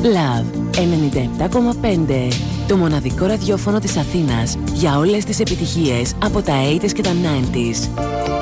Love 97,5. Το μοναδικό ραδιόφωνο της Αθήνας για όλες τις επιτυχίες από τα 80s και τα 90s.